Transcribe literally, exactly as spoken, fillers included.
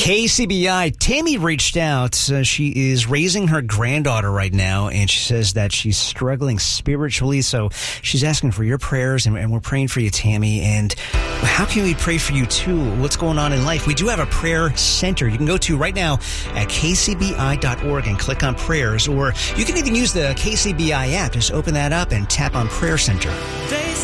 K C B I, Tammy reached out. Uh, she is raising her granddaughter right now, and she says that she's struggling spiritually. So she's asking for your prayers, and, and we're praying for you, Tammy. And how can we pray for you, too? What's going on in life? We do have a prayer center you can go to right now at k c b i dot org and click on prayers. Or you can even use the K C B I app. Just open that up and tap on Prayer Center.